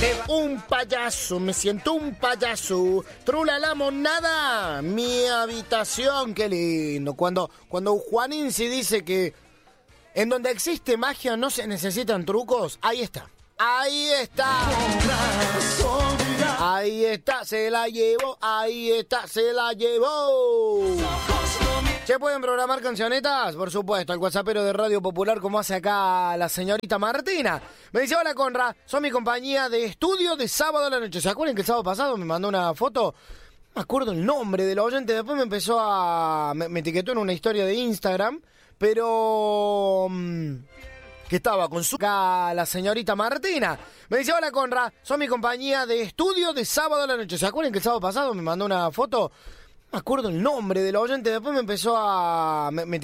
Un payaso, me siento un payaso. Trula la monada, mi habitación, qué lindo. Cuando Juanín se dice que en donde existe magia no se necesitan trucos, ahí está. Ahí está. Ahí está, se la llevó. Ahí está, se la llevó. ¿Se pueden programar cancionetas? Por supuesto, al WhatsAppero de Radio Popular, como hace acá la señorita Martina. Me dice, hola Conra, son mi compañía de estudio de sábado a la noche. ¿Se acuerdan que el sábado pasado me mandó una foto? No me acuerdo el nombre del oyente, después me empezó a... Me etiquetó en una historia de Instagram, pero... que estaba con su... acá la señorita Martina. Me dice, hola Conra, son mi compañía de estudio de sábado a la noche. ¿Se acuerdan que el sábado pasado me mandó una foto? No me acuerdo el nombre del oyente, después me empezó a... me etiquetó